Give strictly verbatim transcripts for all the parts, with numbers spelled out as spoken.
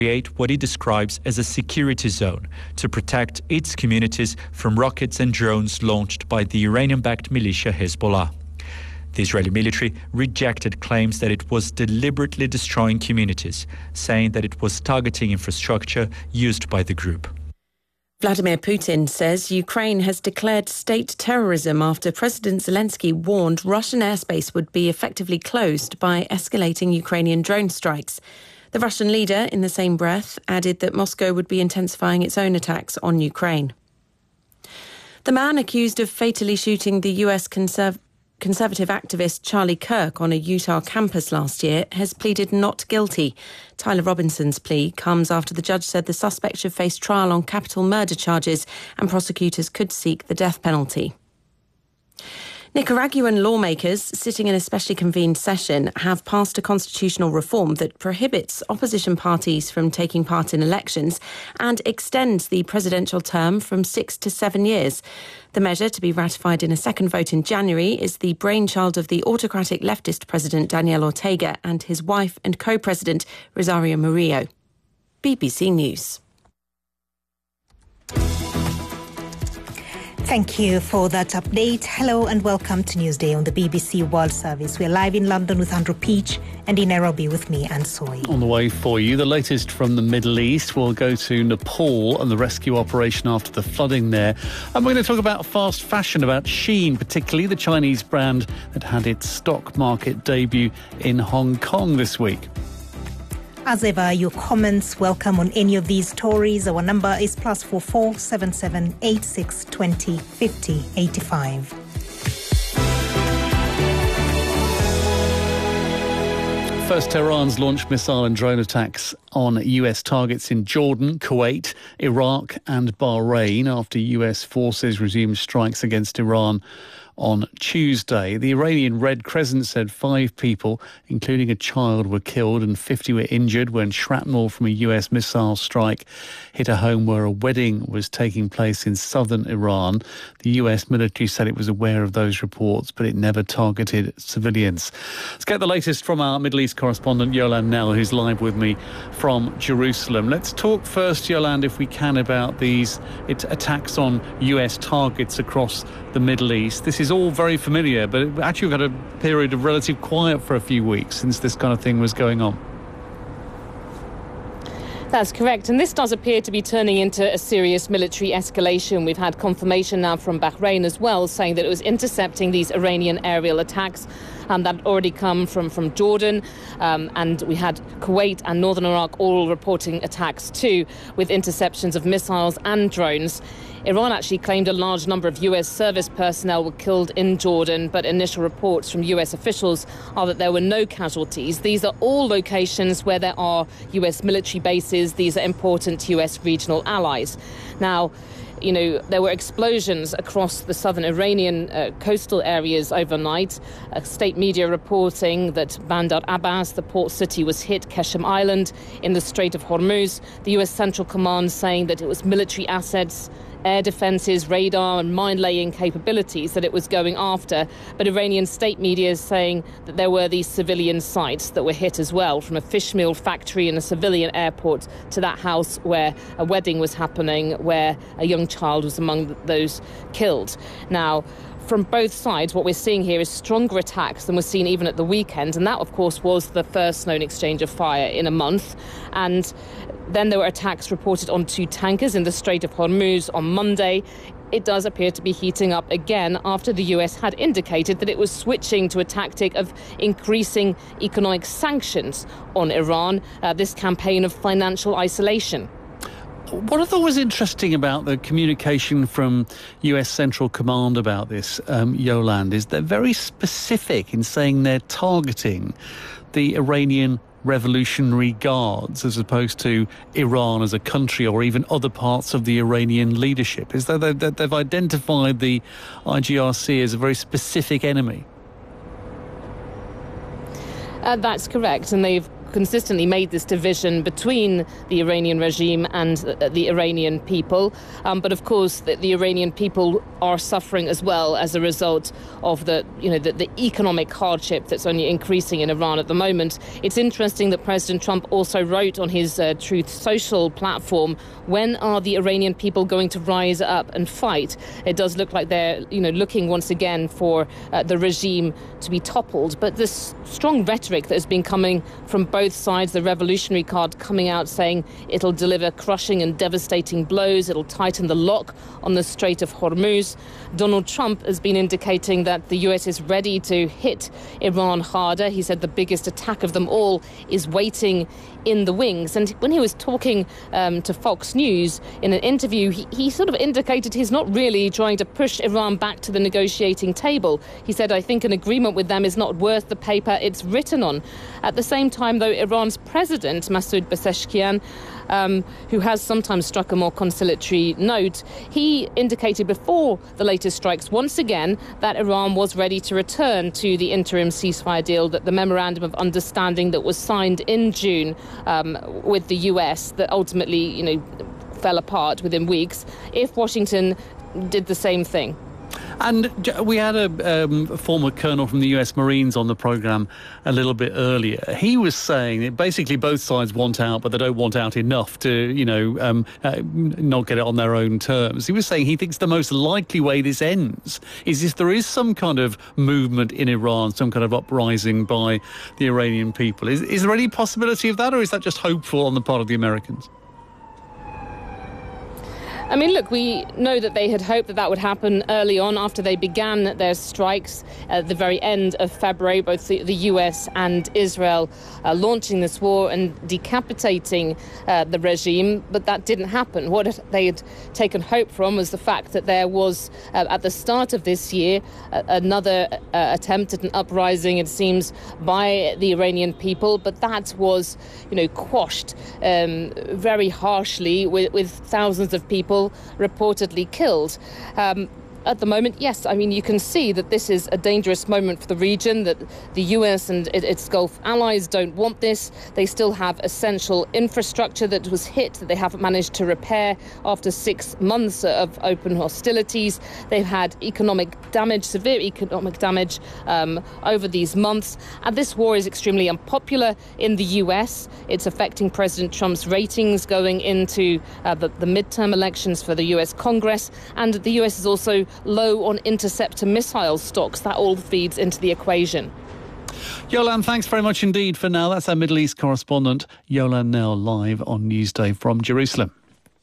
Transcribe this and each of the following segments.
create what he describes as a security zone to protect its communities from rockets and drones launched by the Iranian-backed militia Hezbollah. The Israeli military rejected claims that it was deliberately destroying communities, saying that it was targeting infrastructure used by the group. Vladimir Putin says Ukraine has declared state terrorism after President Zelensky warned Russian airspace would be effectively closed by escalating Ukrainian drone strikes. The Russian leader, in the same breath, added that Moscow would be intensifying its own attacks on Ukraine. The man accused of fatally shooting the U S conserv- conservative activist Charlie Kirk on a Utah campus last year has pleaded not guilty. Tyler Robinson's plea comes after the judge said the suspect should face trial on capital murder charges and prosecutors could seek the death penalty. Nicaraguan lawmakers, sitting in a specially convened session, have passed a constitutional reform that prohibits opposition parties from taking part in elections and extends the presidential term from six to seven years. The measure, to be ratified in a second vote in January, is the brainchild of the autocratic leftist President Daniel Ortega and his wife and co-president Rosario Murillo. B B C News. Thank you for that update. Hello and welcome to Newsday on the B B C World Service. We're live in London with Andrew Peach and in Nairobi with me, Anne Soy. On the way for you, the latest from the Middle East. We'll go to Nepal and the rescue operation after the flooding there. And we're going to talk about fast fashion, about Shein, particularly the Chinese brand that had its stock market debut in Hong Kong this week. As ever, your comments welcome on any of these stories. Our number is plus four four seven seven eight six twenty fifty eighty five. First, Tehran's launched missile and drone attacks on U S targets in Jordan, Kuwait, Iraq and Bahrain after U S forces resumed strikes against Iran on Tuesday. The Iranian Red Crescent said five people, including a child, were killed and fifty were injured when shrapnel from a U S missile strike hit a home where a wedding was taking place in southern Iran. The U S military said it was aware of those reports, but it never targeted civilians. Let's get the latest from our Middle East correspondent, Yolande Knell, who's live with me from Jerusalem. Let's talk first, Yolande, if we can, about these attacks on U S targets across the Middle East. This is all very familiar, but actually we've had a period of relative quiet for a few weeks since this kind of thing was going on. That's correct, and this does appear to be turning into a serious military escalation. We've had confirmation now from Bahrain as well, saying that it was intercepting these Iranian aerial attacks um, that had already come from, from Jordan, um, and we had Kuwait and northern Iraq all reporting attacks too, with interceptions of missiles and drones. Iran actually claimed a large number of U S service personnel were killed in Jordan, but initial reports from U S officials are that there were no casualties. These are all locations where there are U S military bases. These are important U S regional allies. Now, you know, there were explosions across the southern Iranian uh, coastal areas overnight. Uh, state media reporting that Bandar Abbas, the port city, was hit. Qeshm Island in the Strait of Hormuz. The U S Central Command saying that it was military assets, air defences, radar and mine-laying capabilities that it was going after. But Iranian state media is saying that there were these civilian sites that were hit as well, from a fish meal factory and a civilian airport to that house where a wedding was happening, where a young child was among those killed. Now, from both sides, what we're seeing here is stronger attacks than was seen even at the weekend. And that, of course, was the first known exchange of fire in a month. And then there were attacks reported on two tankers in the Strait of Hormuz on Monday. It does appear to be heating up again after the U S had indicated that it was switching to a tactic of increasing economic sanctions on Iran, uh, this campaign of financial isolation. What I thought was interesting about the communication from U S Central Command about this, um, Yolande, is they're very specific in saying they're targeting the Iranian Revolutionary Guards as opposed to Iran as a country or even other parts of the Iranian leadership. Is that they've identified the I G R C as a very specific enemy? Uh, that's correct, and they've consistently made this division between the Iranian regime and the, the Iranian people. Um, but of course, the, the Iranian people are suffering as well as a result of the, you know, the, the economic hardship that's only increasing in Iran at the moment. It's interesting that President Trump also wrote on his uh, Truth Social platform, when are the Iranian people going to rise up and fight? It does look like they're, you know, looking once again for uh, the regime to be toppled. But this strong rhetoric that has been coming from both sides, the revolutionary card coming out saying it'll deliver crushing and devastating blows, it'll tighten the lock on the Strait of Hormuz. Donald Trump has been indicating that the U S is ready to hit Iran harder. He said the biggest attack of them all is waiting in the wings. And when he was talking um, to Fox News in an interview, he, he sort of indicated he's not really trying to push Iran back to the negotiating table. He said, I think an agreement with them is not worth the paper it's written on. At the same time, though, Iran's president, Masoud Pezeshkian, Um, who has sometimes struck a more conciliatory note, he indicated before the latest strikes once again that Iran was ready to return to the interim ceasefire deal, that the memorandum of understanding that was signed in June um, with the U S that ultimately, you know, fell apart within weeks, if Washington did the same thing. And we had a um, former colonel from the U S Marines on the programme a little bit earlier. He was saying that basically both sides want out, but they don't want out enough to, you know, um, uh, not get it on their own terms. He was saying he thinks the most likely way this ends is if there is some kind of movement in Iran, some kind of uprising by the Iranian people. Is, is there any possibility of that, or is that just hopeful on the part of the Americans? I mean, look, we know that they had hoped that that would happen early on after they began their strikes at the very end of February, both the, the U S and Israel uh, launching this war and decapitating uh, the regime. But that didn't happen. What they had taken hope from was the fact that there was, uh, at the start of this year, uh, another uh, attempt at an uprising, it seems, by the Iranian people. But that was, you know, quashed um, very harshly with, with thousands of people reportedly killed. Um, at the moment, yes, I mean, you can see that this is a dangerous moment for the region, that the U S and its Gulf allies don't want this. They still have essential infrastructure that was hit that they haven't managed to repair after six months of open hostilities. They've had economic damage, severe economic damage um, over these months. And this war is extremely unpopular in the U S. It's affecting President Trump's ratings going into uh, the, the midterm elections for the U S Congress. And the U S is also low on interceptor missile stocks. That all feeds into the equation. Yolan, thanks very much indeed for now. That's our Middle East correspondent, Yolan Nell, live on Newsday from Jerusalem.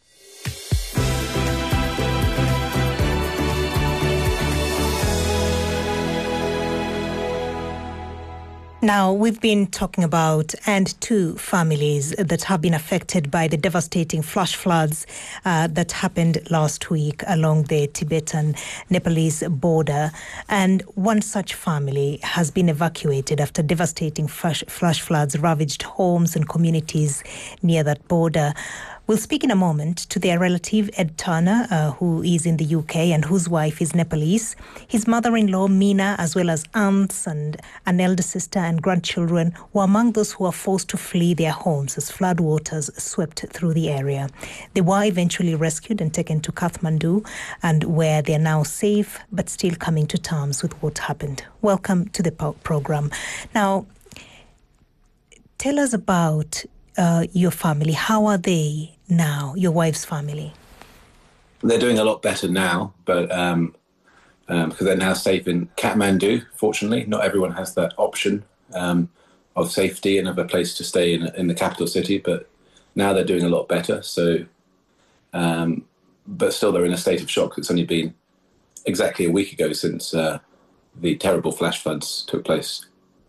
Now, we've been talking about and two families that have been affected by the devastating flash floods uh, that happened last week along the Tibetan-Nepalese border. And one such family has been evacuated after devastating flash, flash floods ravaged homes and communities near that border. We'll speak in a moment to their relative, Ed Turner, uh, who is in the U K and whose wife is Nepalese. His mother-in-law, Meena, as well as aunts and an elder sister and grandchildren were among those who were forced to flee their homes as floodwaters swept through the area. They were eventually rescued and taken to Kathmandu, and where they're now safe, but still coming to terms with what happened. Welcome to the po- program. Now, tell us about uh, your family. How are they now, your wife's family? They're doing a lot better now, but um, um, because they're now safe in Kathmandu, fortunately. Not everyone has that option um, of safety and of a place to stay in, in the capital city, but now they're doing a lot better. So, um, but still they're in a state of shock. It's only been exactly a week ago since uh, the terrible flash floods took place.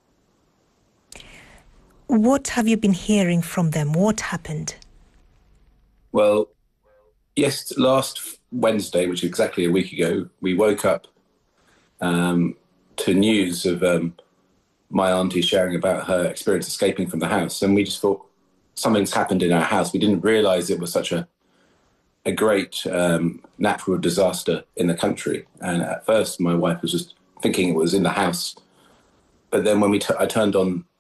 What have you been hearing from them? What happened? Well, yes, last Wednesday, which is exactly a week ago, we woke up um, to news of um, my auntie sharing about her experience escaping from the house. And we just thought something's happened in our house. We didn't realise it was such a, a great um, natural disaster in the country. And at first, my wife was just thinking it was in the house. But then when we t- I turned on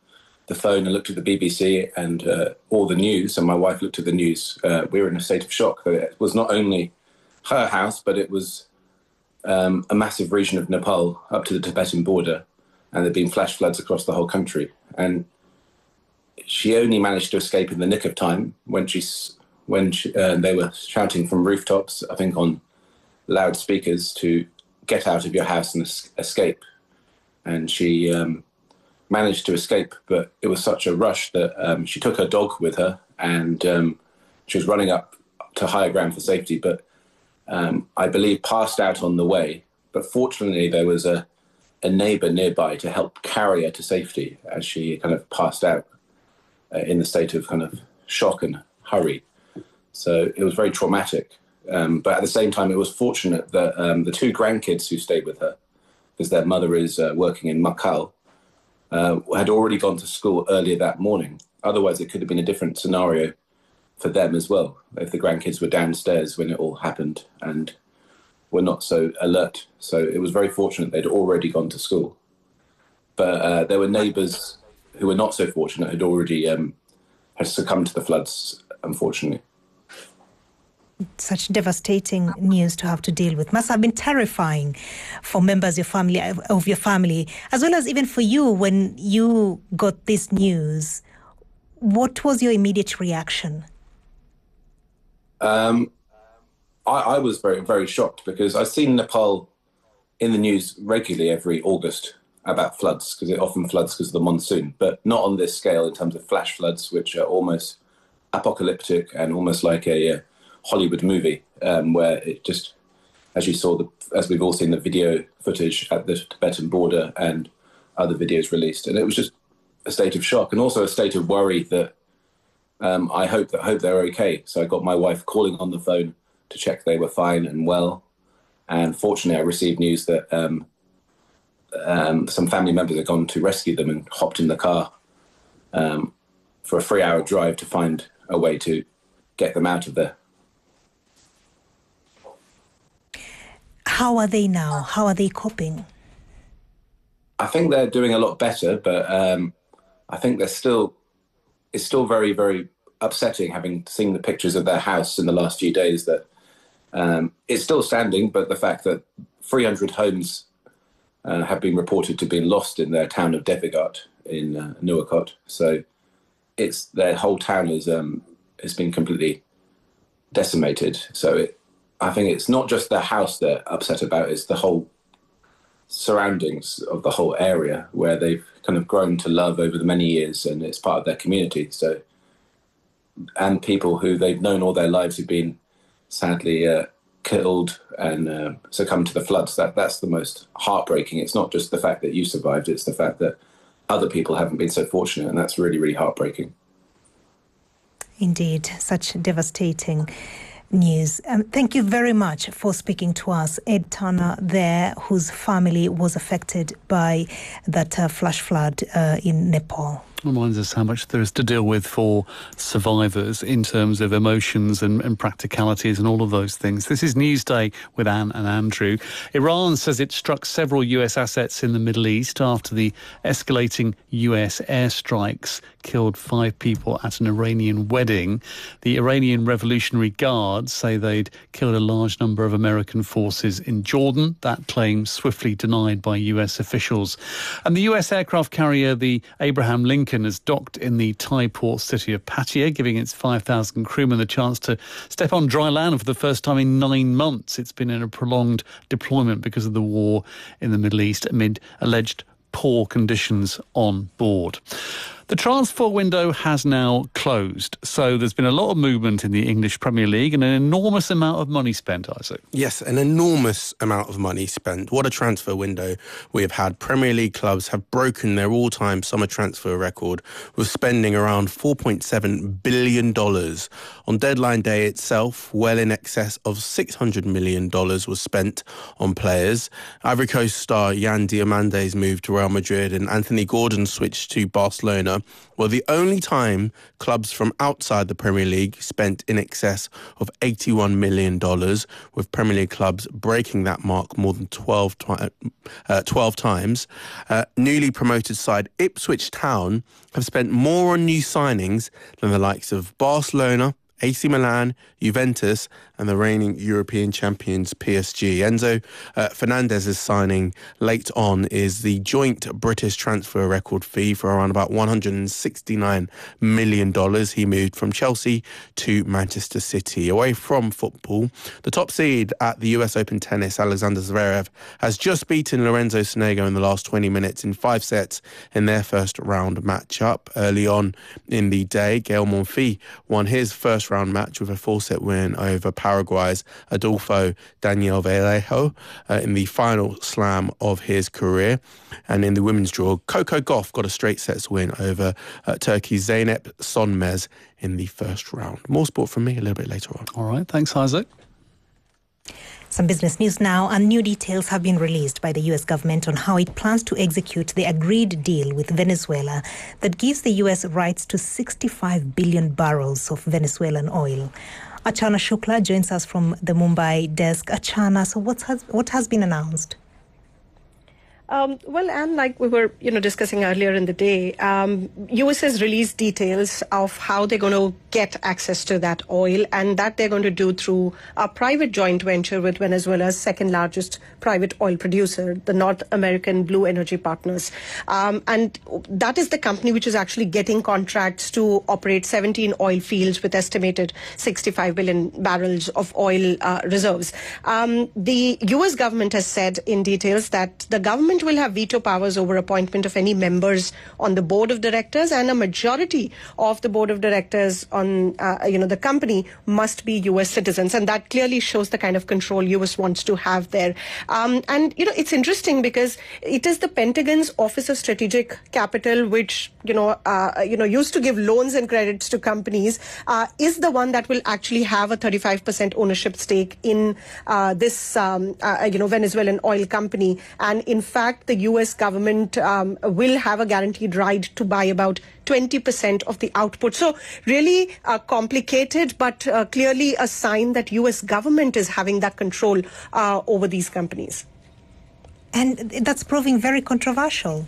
the phone and looked at the B B C and uh, all the news, and my wife looked at the news, uh, we were in a state of shock. It was not only her house, but it was um, a massive region of Nepal up to the Tibetan border, and there'd been flash floods across the whole country. And she only managed to escape in the nick of time when she, when she, uh, they were shouting from rooftops, I think on loudspeakers, to get out of your house and es- escape. And she um, managed to escape, but it was such a rush that um, she took her dog with her, and um, she was running up to higher ground for safety, but um, I believe passed out on the way. But fortunately, there was a, a neighbour nearby to help carry her to safety as she kind of passed out uh, in the state of kind of shock and hurry. So it was very traumatic. Um, but at the same time, it was fortunate that um, the two grandkids who stayed with her, because their mother is uh, working in Makal, uh, had already gone to school earlier that morning. Otherwise, it could have been a different scenario for them as well, if the grandkids were downstairs when it all happened and were not so alert. So it was very fortunate they'd already gone to school. But uh, there were neighbours who were not so fortunate, had already um, had succumbed to the floods, unfortunately. Such devastating news to have to deal with. Must have been terrifying for members of your family, of your family, as well as even for you when you got this news. What was your immediate reaction? Um, I, I was very, very shocked because I've seen Nepal in the news regularly every August about floods, because it often floods because of the monsoon, but not on this scale in terms of flash floods, which are almost apocalyptic and almost like a uh, Hollywood movie, um, where it just, as you saw, the, as we've all seen the video footage at the Tibetan border and other videos released, and it was just a state of shock and also a state of worry that um, I hope that hope they're okay. So I got my wife calling on the phone to check they were fine and well, and fortunately I received news that um, um, some family members had gone to rescue them and hopped in the car um, for a three-hour drive to find a way to get them out of there. How are they now? How are they coping? I think they're doing a lot better, but um, I think they're still, it's still very, very upsetting having seen the pictures of their house in the last few days, that um, it's still standing, but the fact that three hundred homes uh, have been reported to be lost in their town of Devigat in uh, Nuwakot. So it's, their whole town is um, has been completely decimated. So it, I think it's not just the house they're upset about, it's the whole surroundings of the whole area where they've kind of grown to love over the many years, and it's part of their community. So, and people who they've known all their lives have been sadly uh, killed and uh, succumbed to the floods. That that's the most heartbreaking. It's not just the fact that you survived, it's the fact that other people haven't been so fortunate, and that's really, really heartbreaking. Indeed, such devastating news. Um, thank you very much for speaking to us. Ed Turner there, whose family was affected by that uh, flash flood uh, in Nepal. Reminds us how much there is to deal with for survivors in terms of emotions and, and practicalities and all of those things. This is Newsday with Anne and Andrew. Iran says it struck several U S assets in the Middle East after the escalating U S airstrikes killed five people at an Iranian wedding. The Iranian Revolutionary Guard say they'd killed a large number of American forces in Jordan. That claim swiftly denied by U S officials. And the U S aircraft carrier, the Abraham Lincoln, has docked in the Thai port city of Pattaya, giving its five thousand crewmen the chance to step on dry land for the first time in nine months. It's been in a prolonged deployment because of the war in the Middle East amid alleged poor conditions on board. The transfer window has now closed, so there's been a lot of movement in the English Premier League and an enormous amount of money spent, Isaac. Yes, an enormous amount of money spent. What a transfer window we have had. Premier League clubs have broken their all-time summer transfer record with spending around four point seven billion dollars. On deadline day itself, well in excess of six hundred million dollars was spent on players. Ivory Coast star Yan Diamante's moved to Real Madrid and Anthony Gordon switched to Barcelona. Venezuela were the only time clubs from outside the Premier League spent in excess of eighty-one million dollars, with Premier League clubs breaking that mark more than twelve, twi- uh, twelve times. Uh, newly promoted side Ipswich Town have spent more on new signings than the likes of Barcelona, A C Milan, Juventus and the reigning European champions P S G. Enzo uh, Fernandez's signing late on is the joint British transfer record fee for around about one hundred sixty-nine million dollars. He moved from Chelsea to Manchester City. Away from football, the top seed at the U S Open tennis, Alexander Zverev, has just beaten Lorenzo Sonego in the last twenty minutes in five sets in their first round matchup. Early on in the day, Gael Monfils won his first round match with a four-set win over Paraguay's Adolfo Daniel Vallejo uh, in the final slam of his career. And in the women's draw, Coco Gauff got a straight sets win over uh, Turkey's Zeynep Sonmez in the first round. More sport from me a little bit later on. All right, thanks, Isaac. Some business news now, and new details have been released by the U S government on how it plans to execute the agreed deal with Venezuela that gives the U S rights to sixty-five billion barrels of Venezuelan oil. Achana Shukla joins us from the Mumbai desk. Achana, so what has, what has been announced? Um, well, and like we were, you know, discussing earlier in the day, um, U S has released details of how they're going to get access to that oil, and that they're going to do through a private joint venture with Venezuela's second largest private oil producer, the North American Blue Energy Partners. Um, and that is the company which is actually getting contracts to operate seventeen oil fields with estimated sixty-five billion barrels of oil uh, reserves. Um, the U S government has said in details that the government will have veto powers over appointment of any members on the board of directors, and a majority of the board of directors on, uh, you know, the company must be U S citizens, and that clearly shows the kind of control U S wants to have there. Um, and you know, it's interesting because it is the Pentagon's Office of Strategic Capital, which you know, uh, you know, used to give loans and credits to companies, uh, is the one that will actually have a thirty-five percent ownership stake in uh, this, um, uh, you know, Venezuelan oil company, and in fact, the U S government um, will have a guaranteed right to buy about twenty percent of the output. So really uh, complicated, but uh, clearly a sign that U S government is having that control uh, over these companies. And that's proving very controversial.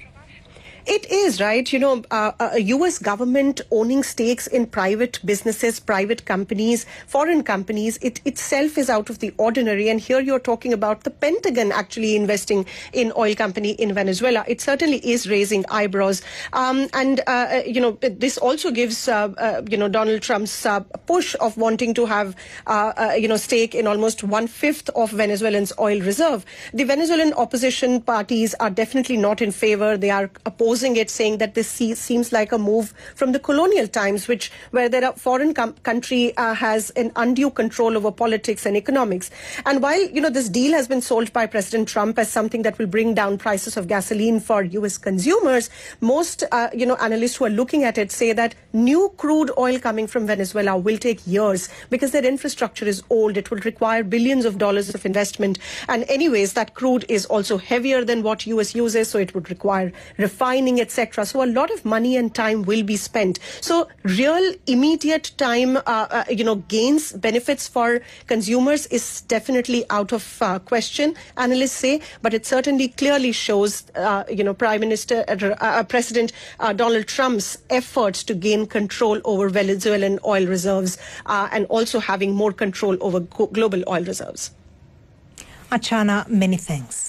It is, right? You know, uh, a U S government owning stakes in private businesses, private companies, foreign companies, it itself is out of the ordinary. And here you're talking about the Pentagon actually investing in oil company in Venezuela. It certainly is raising eyebrows. Um, and, uh, you know, this also gives, uh, uh, you know, Donald Trump's uh, push of wanting to have, uh, uh, you know, stake in almost one-fifth of Venezuelans' oil reserve. The Venezuelan opposition parties are definitely not in favor. They are opposed it, saying that this seems like a move from the colonial times, which where there are foreign com- country uh, has an undue control over politics and economics. And while you know this deal has been sold by President Trump as something that will bring down prices of gasoline for U S consumers, most uh, you know analysts who are looking at it say that new crude oil coming from Venezuela will take years because their infrastructure is old. It will require billions of dollars of investment, and anyways, that crude is also heavier than what U S uses, so it would require refining, et cetera. So a lot of money and time will be spent. So real immediate time, uh, uh, you know, gains, benefits for consumers is definitely out of uh, question, analysts say. But it certainly clearly shows, uh, you know, Prime Minister, uh, uh, President uh, Donald Trump's efforts to gain control over Venezuelan oil reserves uh, and also having more control over go- global oil reserves. Achana, many thanks.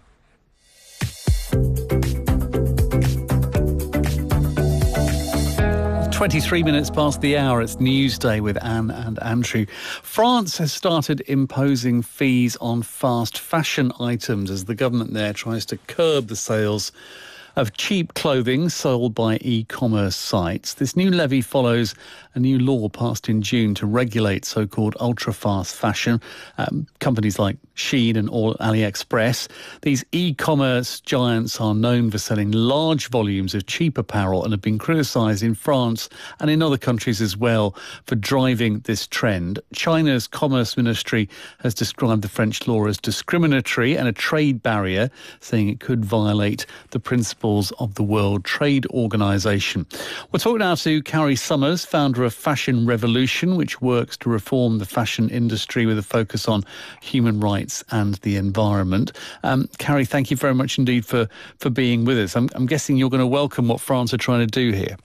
twenty-three minutes past the hour, it's Newsday with Anne and Andrew. France has started imposing fees on fast fashion items as the government there tries to curb the sales of cheap clothing sold by e-commerce sites. This new levy follows a new law passed in June to regulate so-called ultra-fast fashion. Um, companies like Shein and AliExpress. These e-commerce giants are known for selling large volumes of cheap apparel and have been criticised in France and in other countries as well for driving this trend. China's Commerce Ministry has described the French law as discriminatory and a trade barrier, saying it could violate the principle principles of the World Trade Organization. We'll talk now to Carrie Summers, founder of Fashion Revolution, which works to reform the fashion industry with a focus on human rights and the environment. Um, Carrie, thank you very much indeed for, for being with us. I'm, I'm guessing you're going to welcome what France are trying to do here.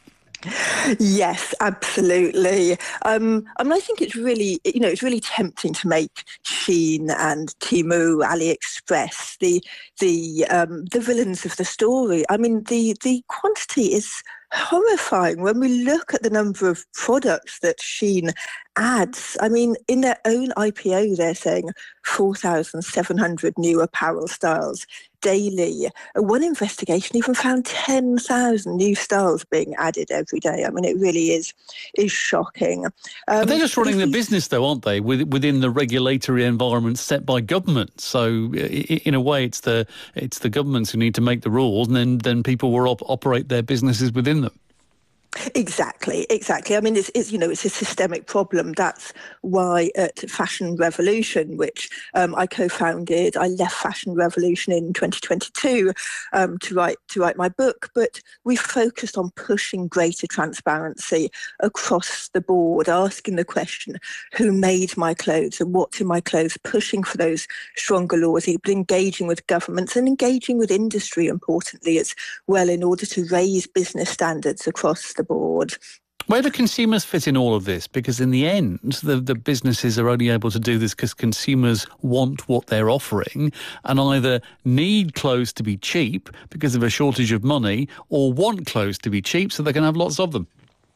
Yes, absolutely. Um, I mean, I think it's really, you know, it's really tempting to make Shein and Temu, AliExpress the the um, the villains of the story. I mean, the the quantity is horrifying when we look at the number of products that Shein adds. I mean, in their own I P O, they're saying four thousand seven hundred new apparel styles daily. One investigation even found ten thousand new styles being added every day. I mean, it really is is shocking. Um, but they're just running their business, though, aren't they, within the regulatory environment set by government? So, in a way, it's the it's the governments who need to make the rules, and then, then people will op- operate their businesses within them. Exactly, exactly. I mean, it's, it's you know, it's a systemic problem. That's why at Fashion Revolution, which um, I co-founded, I left Fashion Revolution in twenty twenty-two um, to write to write my book. But we focused on pushing greater transparency across the board, asking the question, who made my clothes and what's in my clothes, pushing for those stronger laws, engaging with governments and engaging with industry, importantly, as well, in order to raise business standards across the board. Where do consumers fit in all of this? Because in the end, the, the businesses are only able to do this because consumers want what they're offering and either need clothes to be cheap because of a shortage of money or want clothes to be cheap so they can have lots of them.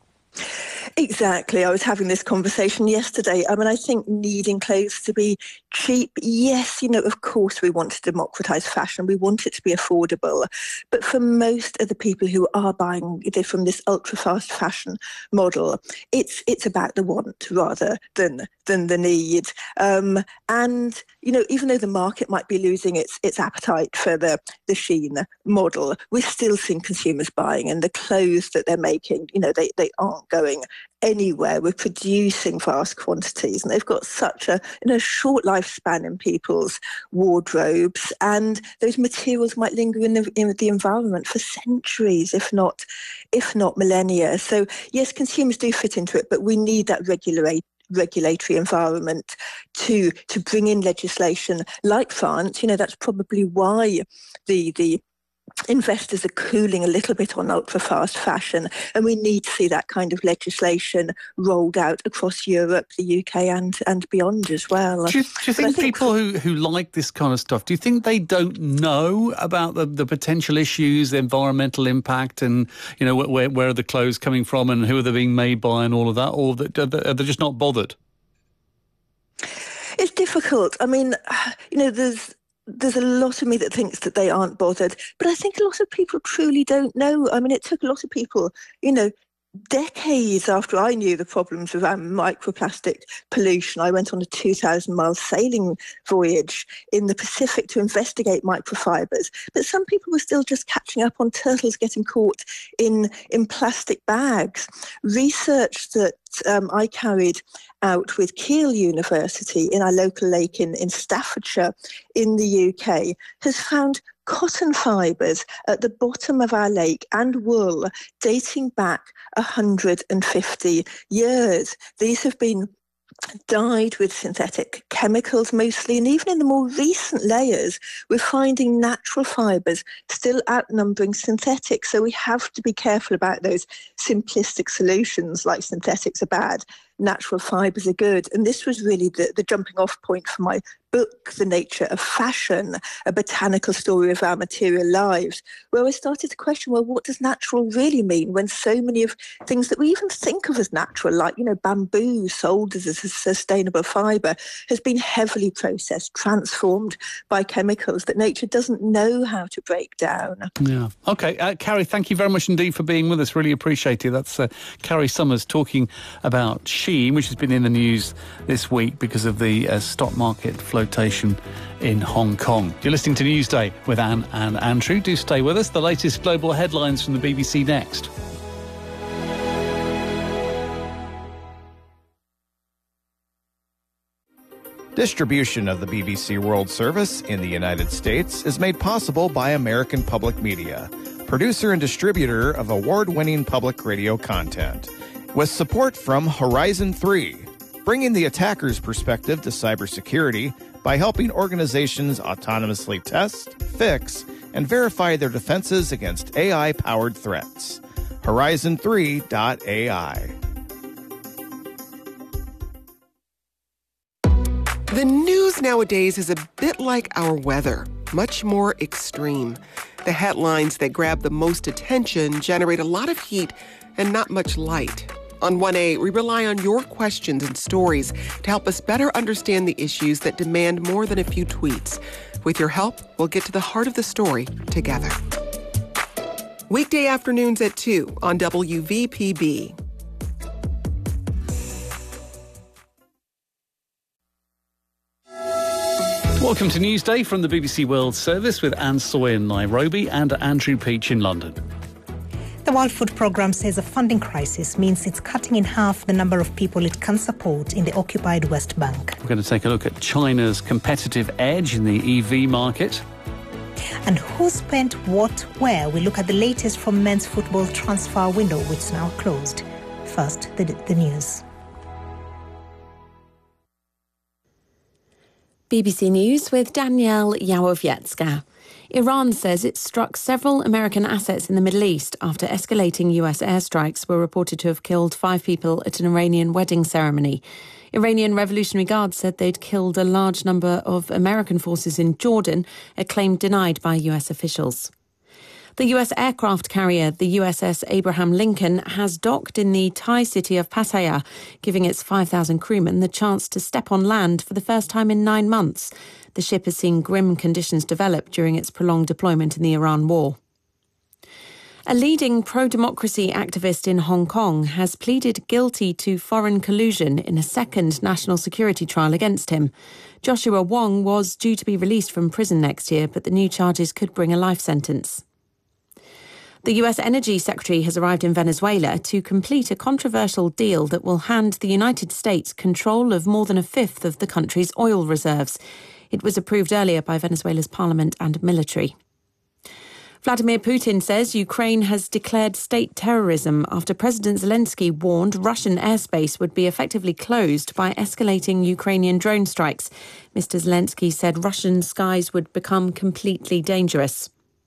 Exactly. I was having this conversation yesterday. I mean, I think needing clothes to be cheap, yes, you know, of course we want to democratise fashion. We want it to be affordable. But for most of the people who are buying from this ultra-fast fashion model, it's it's about the want rather than than the need. Um, and, you know, even though the market might be losing its its appetite for the, the Shein model, we're still seeing consumers buying, and the clothes that they're making, you know, they, they aren't going anywhere. We're producing vast quantities, and they've got such a you know short lifespan in people's wardrobes, and those materials might linger in the in the environment for centuries, if not if not millennia. So yes, consumers do fit into it, but we need that regulate regulatory environment to to bring in legislation like France. You know, that's probably why the the investors are cooling a little bit on ultra-fast fashion, and we need to see that kind of legislation rolled out across Europe, the U K and, and beyond as well. Do you, do you think, think people who, who like this kind of stuff, do you think they don't know about the, the potential issues, the environmental impact, and, you know, where, where are the clothes coming from and who are they being made by and all of that, or are they just not bothered? It's difficult. I mean, you know, there's There's a lot of me that thinks that they aren't bothered, but I think a lot of people truly don't know. I mean, it took a lot of people, you know, decades after I knew the problems around microplastic pollution. I went on a two thousand mile sailing voyage in the Pacific to investigate microfibers. But some people were still just catching up on turtles getting caught in, in plastic bags. Research that um, I carried out with Keele University in our local lake in, in Staffordshire in the U K has found cotton fibres at the bottom of our lake and wool dating back one hundred fifty years. These have been dyed with synthetic chemicals mostly, and even in the more recent layers we're finding natural fibres still outnumbering synthetics. So we have to be careful about those simplistic solutions like synthetics are bad, natural fibres are good. And this was really the, the jumping off point for my book, The Nature of Fashion, a botanical story of our material lives, where I started to question, well, what does natural really mean when so many of things that we even think of as natural, like, you know, bamboo sold as a sustainable fibre, has been heavily processed, transformed by chemicals that nature doesn't know how to break down. Yeah. OK, uh, Carrie, thank you very much indeed for being with us. Really appreciate it. That's uh, Carrie Summers talking about Shein, which has been in the news this week because of the uh, stock market flotation in Hong Kong. You're listening to Newsday with Anne and Andrew. Do stay with us. The latest global headlines from the B B C next. Distribution of the B B C World Service in the United States is made possible by American Public Media, producer and distributor of award-winning public radio content, with support from Horizon three, bringing the attacker's perspective to cybersecurity by helping organizations autonomously test, fix, and verify their defenses against A I-powered threats. Horizon three dot A I. The news nowadays is a bit like our weather, much more extreme. The headlines that grab the most attention generate a lot of heat and not much light. On one A, we rely on your questions and stories to help us better understand the issues that demand more than a few tweets. With your help, we'll get to the heart of the story together. Weekday afternoons at two on W V P B. Welcome to Newsday from the B B C World Service with Anne Soy in Nairobi and Andrew Peach in London. The World Food Programme says a funding crisis means it's cutting in half the number of people it can support in the occupied West Bank. We're going to take a look at China's competitive edge in the E V market. And who spent what where? We look at the latest from men's football transfer window, which is now closed. First, the, the news. B B C News with Danielle Yawowiecka. Iran says it struck several American assets in the Middle East after escalating U S airstrikes were reported to have killed five people at an Iranian wedding ceremony. Iranian Revolutionary Guard said they'd killed a large number of American forces in Jordan, a claim denied by U S officials. The U S aircraft carrier, the U S S Abraham Lincoln, has docked in the Thai city of Pattaya, giving its five thousand crewmen the chance to step on land for the first time in nine months. The ship has seen grim conditions develop during its prolonged deployment in the Iran war. A leading pro-democracy activist in Hong Kong has pleaded guilty to foreign collusion in a second national security trial against him. Joshua Wong was due to be released from prison next year, but the new charges could bring a life sentence. The U S Energy Secretary has arrived in Venezuela to complete a controversial deal that will hand the United States control of more than a fifth of the country's oil reserves. It was approved earlier by Venezuela's parliament and military. Vladimir Putin says Ukraine has declared state terrorism after President Zelensky warned Russian airspace would be effectively closed by escalating Ukrainian drone strikes. Mister Zelensky said Russian skies would become completely dangerous.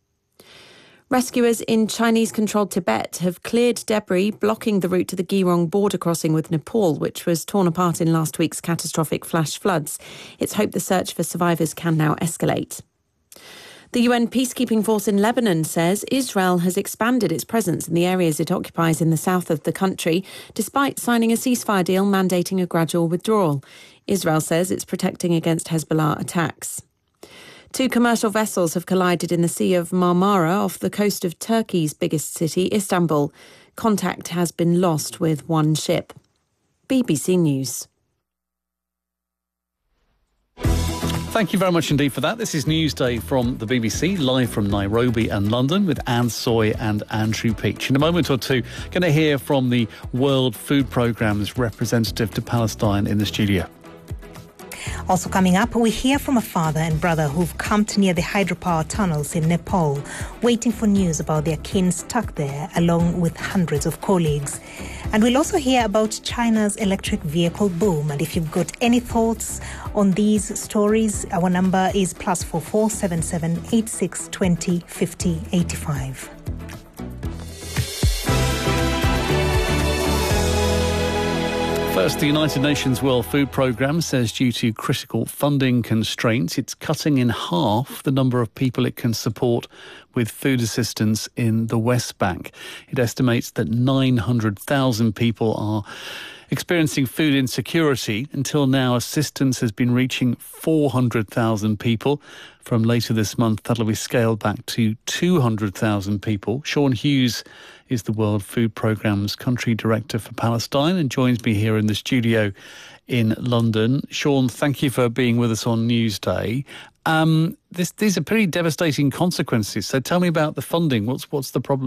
Rescuers in Chinese-controlled Tibet have cleared debris blocking the route to the Geelong border crossing with Nepal, which was torn apart in last week's catastrophic flash floods. It's hoped the search for survivors can now escalate. The U N peacekeeping force in Lebanon says Israel has expanded its presence in the areas it occupies in the south of the country, despite signing a ceasefire deal mandating a gradual withdrawal. Israel says it's protecting against Hezbollah attacks. Two commercial vessels have collided in the Sea of Marmara off the coast of Turkey's biggest city, Istanbul. Contact has been lost with one ship. B B C News. Thank you very much indeed for that. This is Newsday from the B B C, live from Nairobi and London with Anne Soy and Andrew Peach. In a moment or two, going to hear from the World Food Programme's representative to Palestine in the studio. Also coming up, we hear from a father and brother who've camped near the hydropower tunnels in Nepal, waiting for news about their kin stuck there, along with hundreds of colleagues. And we'll also hear about China's electric vehicle boom. And if you've got any thoughts on these stories, our number is plus four four seven seven eight six twenty fifty eighty five. First, the United Nations World Food Programme says due to critical funding constraints, it's cutting in half the number of people it can support with food assistance in the West Bank. It estimates that nine hundred thousand people are experiencing food insecurity. Until now, assistance has been reaching four hundred thousand people. From later this month, that'll be scaled back to two hundred thousand people. Sean Hughes is the World Food Programme's country director for Palestine and joins me here in the studio in London. Sean, thank you for being with us on Newsday. Um, this, these are pretty devastating consequences. So tell me about the funding. What's what's the problem?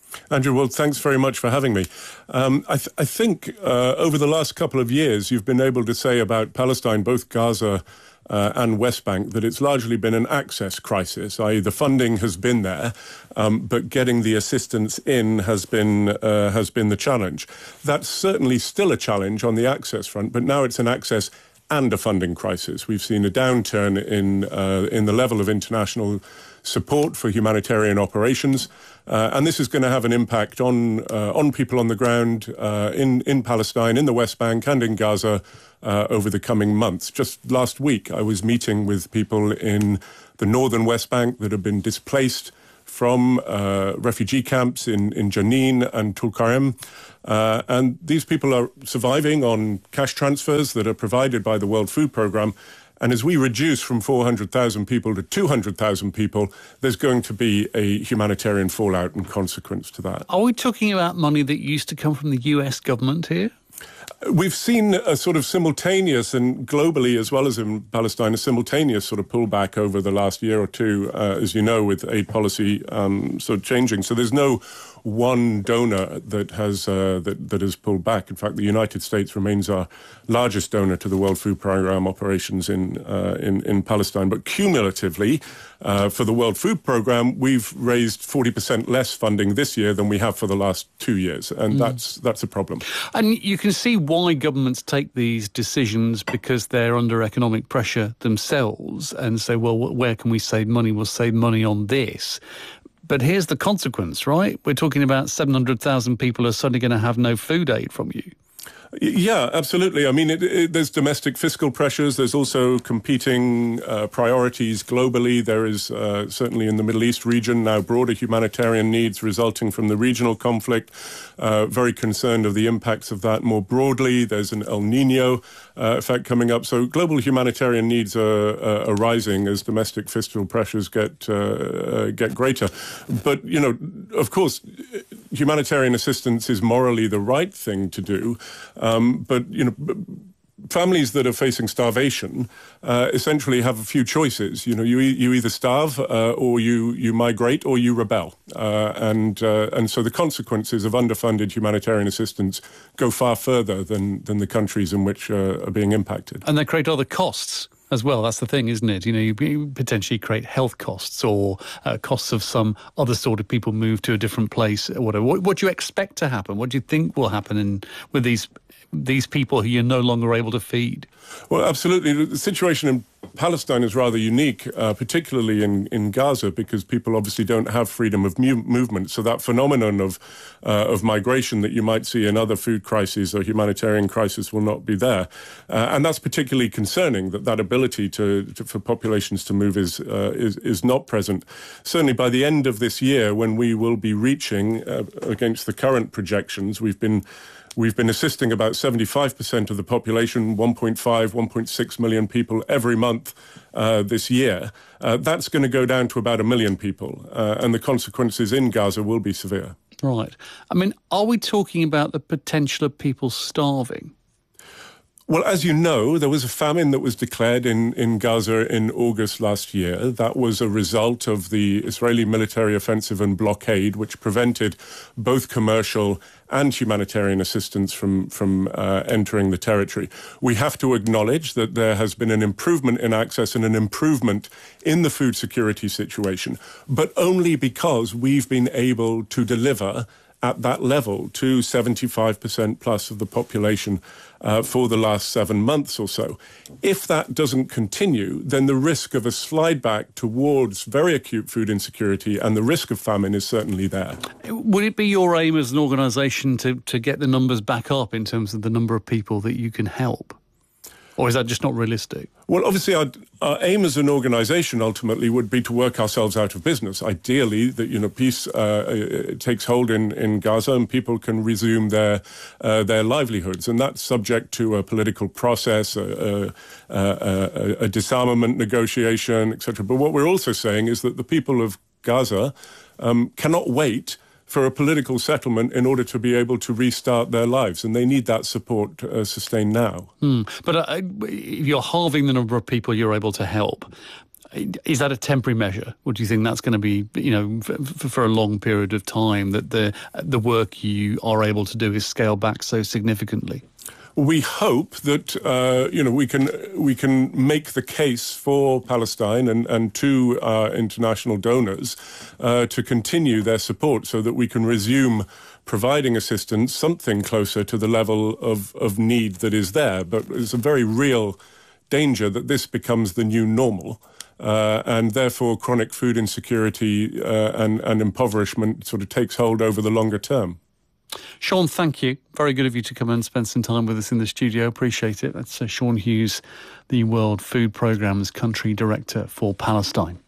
Andrew, well, thanks very much for having me. Um, I, th- I think uh, over the last couple of years, you've been able to say about Palestine, both Gaza uh, and West Bank, that it's largely been an access crisis, that is the funding has been there, um, but getting the assistance in has been uh, has been the challenge. That's certainly still a challenge on the access front, but now it's an access and a funding crisis. We've seen a downturn in uh, in the level of international support for humanitarian operations, uh, and this is going to have an impact on uh, on people on the ground uh, in in Palestine, in the West Bank, and in Gaza uh, over the coming months. Just last week, I was meeting with people in the northern West Bank that have been displaced from uh, refugee camps in, in Jenin and Tulkarem. Uh, and these people are surviving on cash transfers that are provided by the World Food Programme. And as we reduce from four hundred thousand people to two hundred thousand people, there's going to be a humanitarian fallout and consequence to that. Are we talking about money that used to come from the U S government here? We've seen a sort of simultaneous, and globally as well as in Palestine, a simultaneous sort of pullback over the last year or two, uh, as you know, with aid policy um, sort of changing. So there's no one donor that has uh, that, that has pulled back. In fact, the United States remains our largest donor to the World Food Programme operations in uh, in, in Palestine. But cumulatively, uh, for the World Food Programme, we've raised forty percent less funding this year than we have for the last two years, and mm. that's that's a problem. And you can see why governments take these decisions, because they're under economic pressure themselves and say, well, where can we save money? We'll save money on this. But here's the consequence, right? We're talking about seven hundred thousand people are suddenly going to have no food aid from you. Yeah, absolutely. I mean, it, it, there's domestic fiscal pressures. There's also competing uh, priorities globally. There is uh, certainly in the Middle East region now broader humanitarian needs resulting from the regional conflict. Uh, very concerned of the impacts of that more broadly. There's an El Nino uh, effect coming up. So global humanitarian needs are, uh, are rising as domestic fiscal pressures get uh, uh, get greater. But, you know, of course, humanitarian assistance is morally the right thing to do. Um, but, you know, families that are facing starvation uh, essentially have a few choices. You know, you you either starve uh, or you, you migrate or you rebel. Uh, and uh, and so the consequences of underfunded humanitarian assistance go far further than, than the countries in which uh, are being impacted. And they create other costs as well. That's the thing, isn't it? You know, you potentially create health costs or uh, costs of some other sort of people move to a different place or whatever. What, what do you expect to happen? What do you think will happen in, with these these people who you're no longer able to feed? Well, absolutely. The situation in Palestine is rather unique, uh, particularly in, in Gaza, because people obviously don't have freedom of mu- movement. So that phenomenon of uh, of migration that you might see in other food crises or humanitarian crises will not be there. Uh, and that's particularly concerning, that that ability to, to for populations to move is, uh, is is not present. Certainly by the end of this year, when we will be reaching, uh, against the current projections, we've been We've been assisting about seventy-five percent of the population, one point five, one point six million people every month uh, this year. Uh, that's going to go down to about a million people, uh, and the consequences in Gaza will be severe. Right. I mean, are we talking about the potential of people starving? Well, as you know, there was a famine that was declared in, in Gaza in August last year. That was a result of the Israeli military offensive and blockade, which prevented both commercial and humanitarian assistance from, from uh, entering the territory. We have to acknowledge that there has been an improvement in access and an improvement in the food security situation, but only because we've been able to deliver at that level to seventy-five percent plus of the population uh, for the last seven months or so. If that doesn't continue, then the risk of a slide back towards very acute food insecurity and the risk of famine is certainly there. Would it be your aim as an organisation to, to get the numbers back up in terms of the number of people that you can help? Or is that just not realistic? Well, obviously, our, our aim as an organisation ultimately would be to work ourselves out of business. Ideally, that you know, peace uh, takes hold in, in Gaza and people can resume their uh, their livelihoods, and that's subject to a political process, a, a, a, a disarmament negotiation, et cetera. But what we're also saying is that the people of Gaza um, cannot wait for a political settlement in order to be able to restart their lives. And they need that support uh, sustained now. Hmm. But uh, if you're halving the number of people you're able to help, Is that a temporary measure? Or do you think that's going to be, you know, for, for a long period of time, that the the work you are able to do is scaled back so significantly? We hope that uh, you know we can we can make the case for Palestine and, and to our international donors uh, to continue their support so that we can resume providing assistance something closer to the level of, of need that is there. But it's a very real danger that this becomes the new normal. Uh, and therefore chronic food insecurity uh, and, and impoverishment sort of takes hold over the longer term. Sean, thank you. Very good of you to come and spend some time with us in the studio. Appreciate it. That's uh, Sean Hughes, the World Food Programme's Country Director for Palestine.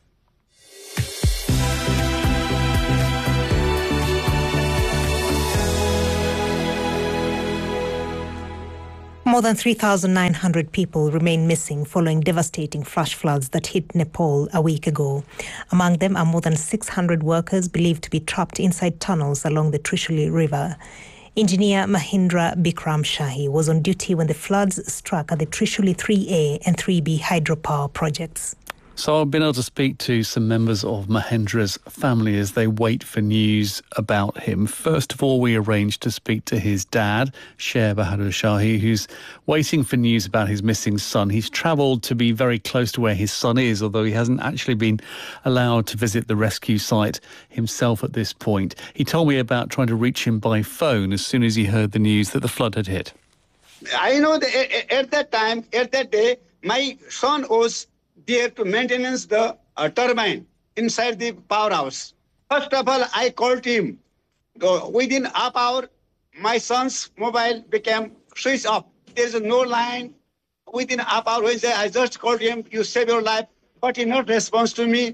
More than three thousand nine hundred people remain missing following devastating flash floods that hit Nepal a week ago. Among them are more than six hundred workers believed to be trapped inside tunnels along the Trishuli River. Engineer Mahindra Bikram Shahi was on duty when the floods struck at the Trishuli three A and three B hydropower projects. So I've been able to speak to some members of Mahendra's family as they wait for news about him. First of all, we arranged to speak to his dad, Sher Bahadur Shahi, who's waiting for news about his missing son. He's travelled to be very close to where his son is, although he hasn't actually been allowed to visit the rescue site himself at this point. He told me about trying to reach him by phone as soon as he heard the news that the flood had hit. I know that at that time, at that day, my son was there to maintenance the uh, turbine inside the powerhouse. First of all, I called him. Uh, within half hour, my son's mobile became switched off. There's no line. Within half hour, I just called him, you save your life, but he not responds to me.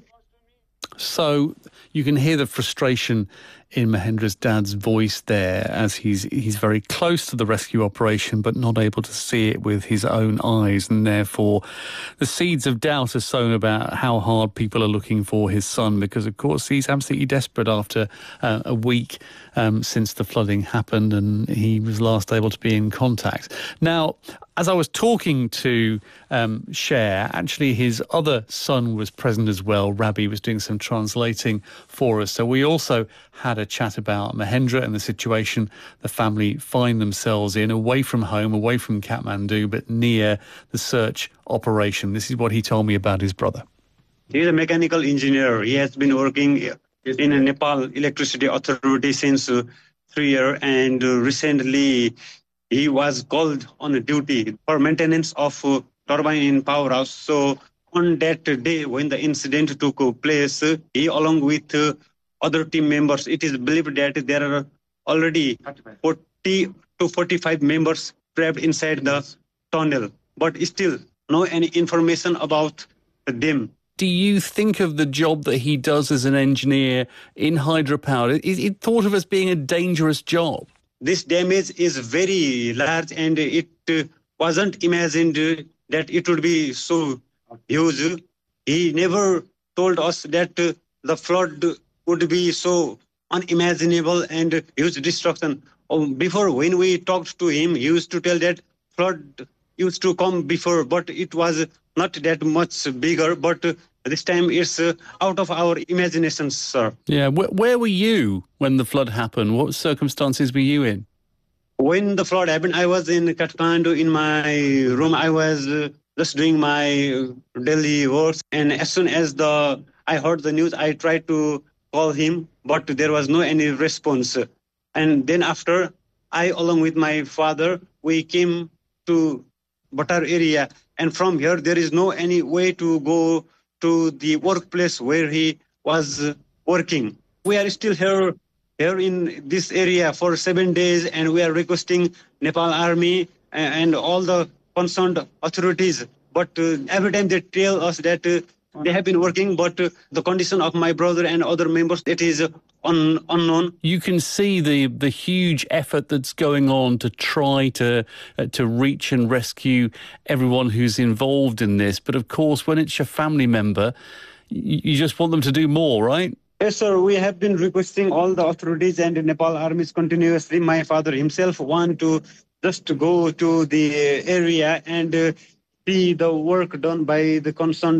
So you can hear the frustration in Mahendra's dad's voice there as he's he's very close to the rescue operation but not able to see it with his own eyes, and therefore the seeds of doubt are sown about how hard people are looking for his son, because of course he's absolutely desperate after uh, a week um, since the flooding happened and he was last able to be in contact. Now, as I was talking to um, Sher, actually his other son was present as well. Rabi was doing some translating for us. So we also had a chat about Mahendra and the situation the family find themselves in, away from home, away from Kathmandu, but near the search operation. This is what he told me about his brother. He's a mechanical engineer. He has been working in a Nepal Electricity Authority since uh, three years, and uh, recently he was called on duty for maintenance of uh, turbine in powerhouse. So on that day when the incident took place, uh, he along with uh, other team members, it is believed that there are already forty to forty-five members trapped inside the tunnel, but still no any information about them. Do you think of the job that he does as an engineer in hydropower? Is it thought of as being a dangerous job? This damage is very large, and it uh, wasn't imagined uh, that it would be so huge. He never told us that uh, the flood would be so unimaginable and huge destruction. Um, before, when we talked to him, he used to tell that flood used to come before, but it was not that much bigger. But uh, this time it's uh, out of our imaginations, sir. Yeah, where, where were you when the flood happened? What circumstances were you in? When the flood happened, I was in Kathmandu in my room. I was uh, just doing my daily work. And as soon as the I heard the news, I tried to call him, but there was no any response. And then after, I, along with my father, we came to Batar area. And from here, there is no any way to go to the workplace where he was working. We are still here, here in this area for seven days, and we are requesting Nepal Army and all the concerned authorities. But uh, every time they tell us that uh, they have been working, but uh, the condition of my brother and other members, it is uh, un- unknown. You can see the the huge effort that's going on to try to uh, to reach and rescue everyone who's involved in this. But of course, when it's your family member, you, you just want them to do more, right? Yes, sir. We have been requesting all the authorities and the Nepal armies continuously. My father himself want to just to go to the area and uh, see the work done by the concerned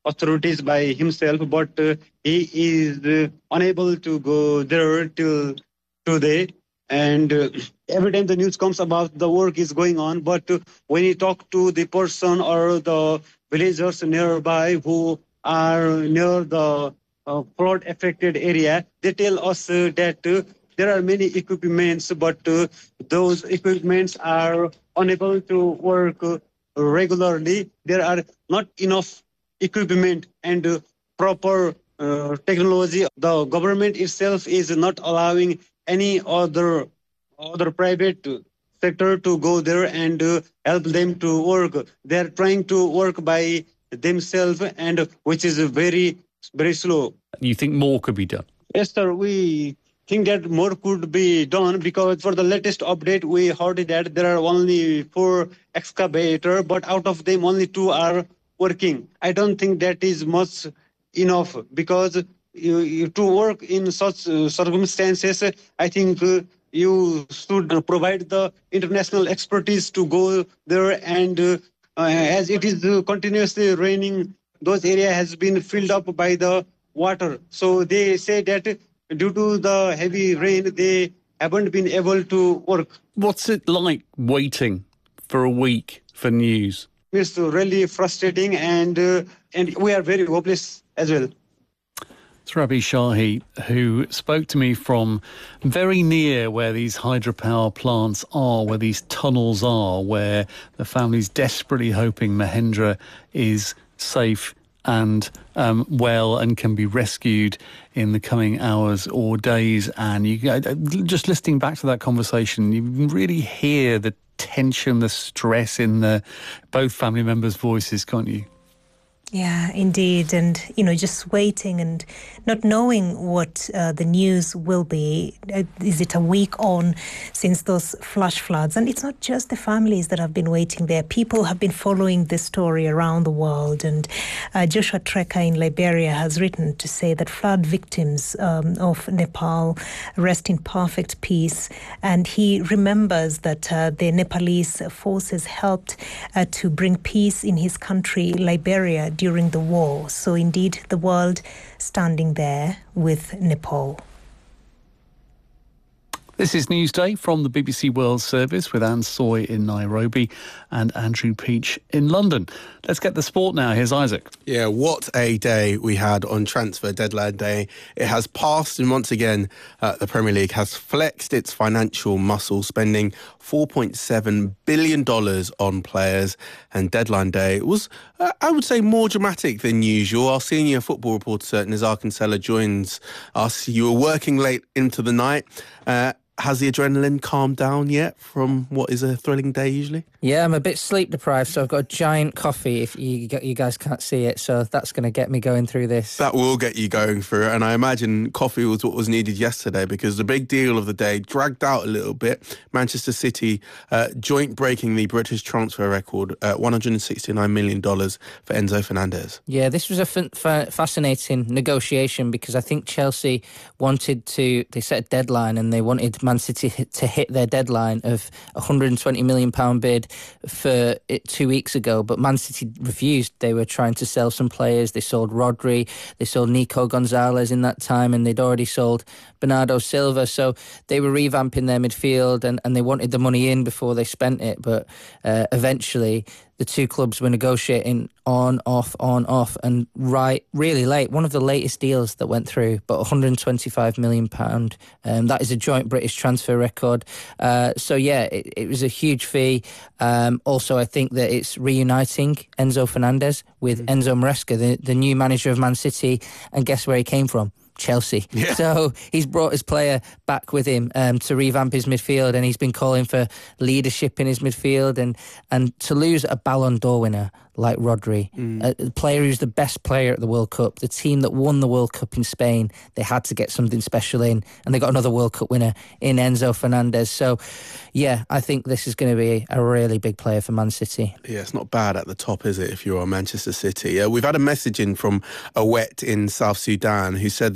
authorities by himself, but uh, he is uh, unable to go there till today. And uh, every time the news comes about the work is going on, but uh, when you talk to the person or the villagers nearby who are near the uh, flood-affected area, they tell us uh, that uh, there are many equipments, but uh, those equipments are unable to work uh, regularly. There are not enough equipment and uh, proper uh, technology. The government itself is not allowing any other other private sector to go there and uh, help them to work. They are trying to work by themselves, and which is very, very slow. You think more could be done? Yes, sir. We think that more could be done because for the latest update, we heard that there are only four excavators, but out of them, only two are working. I don't think that is much enough because you, you, to work in such uh, circumstances, I think uh, you should provide the international expertise to go there. And uh, uh, as it is uh, continuously raining, those area has been filled up by the water. So they say that due to the heavy rain, they haven't been able to work. What's it like waiting for a week for news? It's really frustrating, and uh, and we are very hopeless as well. It's Rabi Shahi, who spoke to me from very near where these hydropower plants are, where these tunnels are, where the family's desperately hoping Mahendra is safe and um, well and can be rescued in the coming hours or days. And you just listening back to that conversation, you really hear the tension, the stress in the both family members' voices, can't you? Yeah, indeed. And, you know, just waiting and not knowing what uh, the news will be. Uh, is it a week on since those flash floods? And it's not just the families that have been waiting there. People have been following this story around the world. And uh, Joshua Trekker in Liberia has written to say that flood victims um, of Nepal rest in perfect peace. And he remembers that uh, the Nepalese forces helped uh, to bring peace in his country, Liberia, during the war. So indeed, the world standing there with Nepal. This is Newsday from the B B C World Service with Anne Soy in Nairobi and Andrew Peach in London. Let's get the sport now. Here's Isaac. Yeah, what a day we had on transfer deadline day. It has passed, and once again, uh, the Premier League has flexed its financial muscle, spending four point seven billion dollars on players. And deadline day was, uh, I would say, more dramatic than usual. Our senior football reporter, Nizar Kinsella, joins us. You were working late into the night. Uh, Has the adrenaline calmed down yet from what is a thrilling day usually? Yeah, I'm a bit sleep deprived, so I've got a giant coffee if you you guys can't see it, so that's going to get me going through this. That will get you going through it, and I imagine coffee was what was needed yesterday because the big deal of the day dragged out a little bit. Manchester City uh, joint breaking the British transfer record at one hundred sixty-nine million dollars for Enzo Fernandez. Yeah, this was a f- f- fascinating negotiation because I think Chelsea wanted to, they set a deadline and they wanted Man City to hit their deadline of a one hundred twenty million pounds bid for it two weeks ago, but Man City refused. They were trying to sell some players. They sold Rodri, they sold Nico Gonzalez in that time, and they'd already sold Bernardo Silva, so they were revamping their midfield and, and they wanted the money in before they spent it, but uh, eventually the two clubs were negotiating on, off, on, off, and right, really late. One of the latest deals that went through, but one hundred twenty-five million pounds. Um, that is a joint British transfer record. Uh, so, yeah, it, it was a huge fee. Um, also, I think that it's reuniting Enzo Fernandez with mm. Enzo Maresca, the, the new manager of Man City. And guess where he came from? Chelsea. Yeah. So he's brought his player back with him um, to revamp his midfield, and he's been calling for leadership in his midfield, and and to lose a Ballon d'Or winner like Rodri, mm. a, a player who's the best player at the World Cup, the team that won the World Cup in Spain, they had to get something special in, and they got another World Cup winner in Enzo Fernandez. So yeah, I think this is going to be a really big player for Man City. Yeah, it's not bad at the top, is it, if you're Manchester City? Uh, we've had a message in from Awet in South Sudan who said that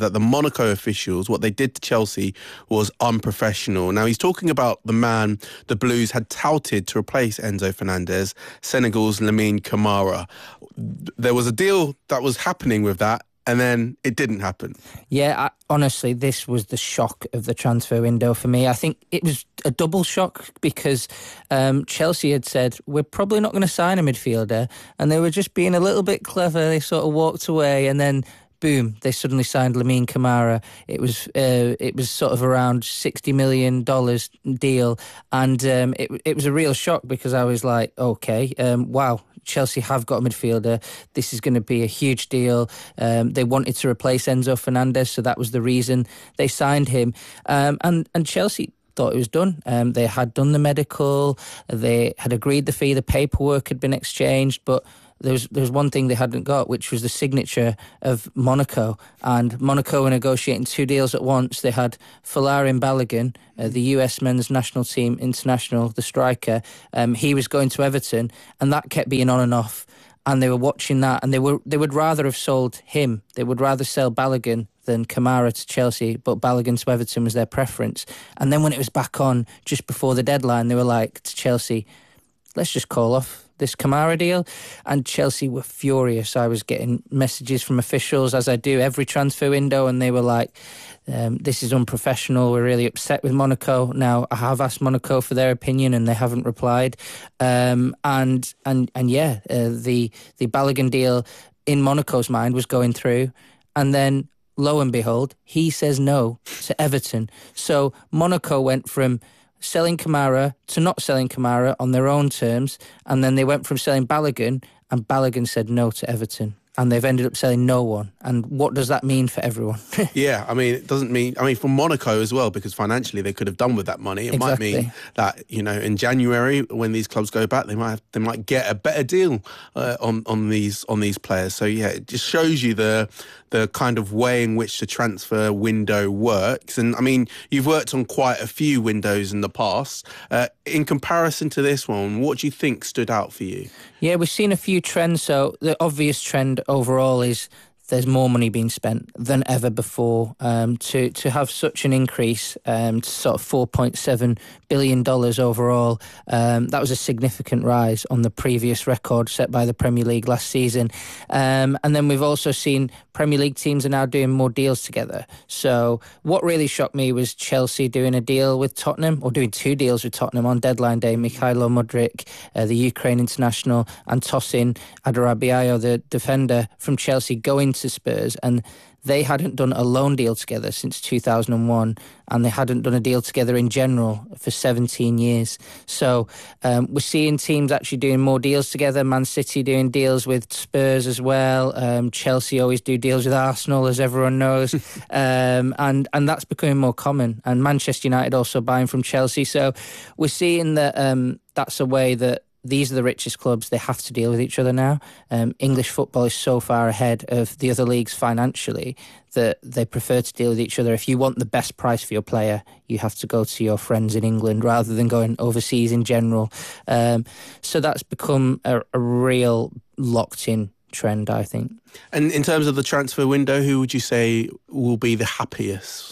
that the Monaco officials, what they did to Chelsea was unprofessional. Now, he's talking about the man the Blues had touted to replace Enzo Fernandez, Senegal's Lamine Camara. There was a deal that was happening with that, and then it didn't happen. Yeah, I, honestly, this was the shock of the transfer window for me. I think it was a double shock because um, Chelsea had said, we're probably not going to sign a midfielder, and they were just being a little bit clever. They sort of walked away, and then boom, they suddenly signed Lamine Camara. It was uh, it was sort of around sixty million dollars deal, and um, it, it was a real shock because I was like, okay, um, wow, Chelsea have got a midfielder. This is going to be a huge deal. Um, they wanted to replace Enzo Fernandez, so that was the reason they signed him. Um, and, and Chelsea thought it was done. Um, they had done the medical, they had agreed the fee, the paperwork had been exchanged, but there was, there was one thing they hadn't got, which was the signature of Monaco. And Monaco were negotiating two deals at once. They had Folarin Balogun, uh, the U S men's national team international, the striker. Um, he was going to Everton, and that kept being on and off. And they were watching that, and they were they would rather have sold him. They would rather sell Balogun than Kamara to Chelsea, but Balogun to Everton was their preference. And then when it was back on, just before the deadline, they were like to Chelsea, let's just call off this Kamara deal. And Chelsea were furious. I was getting messages from officials, as I do every transfer window, and they were like, um, this is unprofessional, we're really upset with Monaco. Now, I have asked Monaco for their opinion and they haven't replied. Um, and and and yeah, uh, the, the Balogun deal in Monaco's mind was going through, and then lo and behold, he says no to Everton. So Monaco went from selling Kamara to not selling Kamara on their own terms, and then they went from selling Balogun, and Balogun said no to Everton, and they've ended up selling no one. And what does that mean for everyone? Yeah, I mean, it doesn't mean, I mean, for Monaco as well, because financially they could have done with that money. It Exactly. might mean that, you know, in January when these clubs go back, they might have, they might get a better deal uh, on on these on these players. So yeah, it just shows you the the kind of way in which the transfer window works. And I mean, you've worked on quite a few windows in the past. Uh, in comparison to this one, what do you think stood out for you? Yeah, we've seen a few trends. So the obvious trend overall is there's more money being spent than ever before. Um, to to have such an increase um, to sort of four point seven billion dollars overall, um, that was a significant rise on the previous record set by the Premier League last season. Um, and then we've also seen Premier League teams are now doing more deals together. So what really shocked me was Chelsea doing a deal with Tottenham, or doing two deals with Tottenham on deadline day. Mikhailo Mudryk, uh, the Ukraine international, and Tosin Adarabioyo, the defender from Chelsea, going to Spurs, and they hadn't done a loan deal together since two thousand one, and they hadn't done a deal together in general for seventeen years. So um, we're seeing teams actually doing more deals together. Man City doing deals with Spurs as well. Um, Chelsea always do deals with Arsenal, as everyone knows. um, and, and that's becoming more common. And Manchester United also buying from Chelsea. So we're seeing that um, that's a way that these are the richest clubs. They have to deal with each other now. Um, English football is so far ahead of the other leagues financially that they prefer to deal with each other. If you want the best price for your player, you have to go to your friends in England rather than going overseas in general. Um, so that's become a, a real locked-in trend, I think. And in terms of the transfer window, who would you say will be the happiest?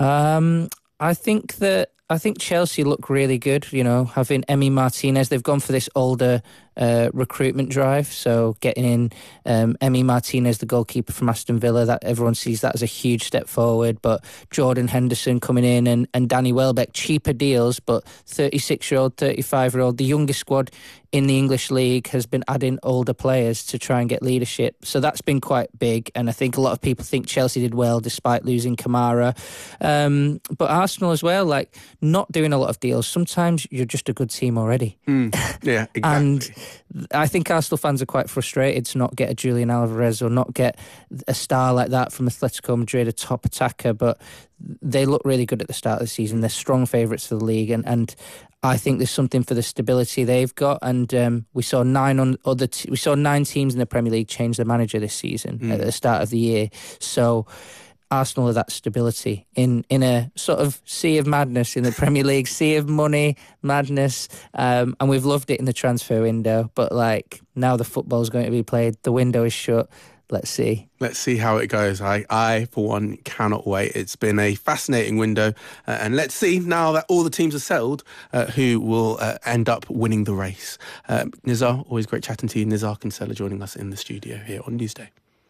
Um, I think that I think Chelsea look really good, you know, having Emi Martinez. They've gone for this older uh, recruitment drive, so getting in um, Emi Martinez, the goalkeeper from Aston Villa, that everyone sees that as a huge step forward. But Jordan Henderson coming in, and, and Danny Welbeck, cheaper deals, but thirty-six-year-old, thirty-five-year-old. The youngest squad in the English league has been adding older players to try and get leadership. So that's been quite big, and I think a lot of people think Chelsea did well despite losing Kamara. Um, but Arsenal as well, like, not doing a lot of deals. Sometimes you're just a good team already. Mm, yeah, exactly. And I think Arsenal fans are quite frustrated to not get a Julian Alvarez or not get a star like that from Atletico Madrid, a top attacker, but they look really good at the start of the season. They're strong favourites for the league, and, and I think there's something for the stability they've got. And um, we saw nine on other t- we saw nine teams in the Premier League change their manager this season mm. at the start of the year. So Arsenal are that stability in, in a sort of sea of madness in the Premier League, sea of money, madness, um, and we've loved it in the transfer window. But like now the football's going to be played, the window is shut. let's see. Let's see how it goes. I, I, for one, cannot wait. It's been a fascinating window. Uh, and let's see, now that all the teams are settled, uh, who will uh, end up winning the race. Uh, Nizar, always great chatting to you. Nizar Kinsella joining us in the studio here on Newsday.